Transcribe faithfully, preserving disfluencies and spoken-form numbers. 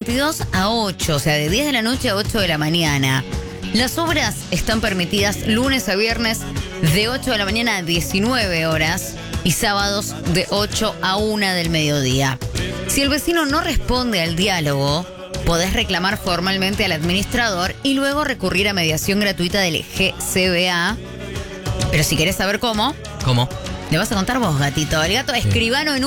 veintidós a ocho, o sea, de diez de la noche a ocho de la mañana. Las obras están permitidas lunes a viernes de ocho de la mañana a diecinueve horas y sábados de ocho a una del mediodía. Si el vecino no responde al diálogo, podés reclamar formalmente al administrador y luego recurrir a mediación gratuita del G C B A. Pero si querés saber cómo... ¿Cómo? Le vas a contar vos, gatito. El gato escribano en